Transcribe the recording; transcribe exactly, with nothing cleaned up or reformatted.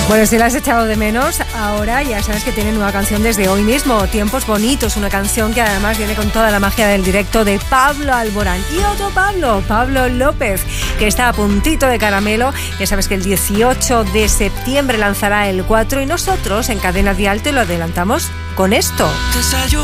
Bueno, si la has echado de menos, ahora ya sabes que tiene nueva canción desde hoy mismo, Tiempos Bonitos, una canción que además viene con toda la magia del directo de Pablo Alborán. Y otro Pablo, Pablo López, que está a puntito de caramelo. Ya sabes que el dieciocho de septiembre lanzará el cuatro y nosotros en Cadena Dial te lo adelantamos con esto. Desayuno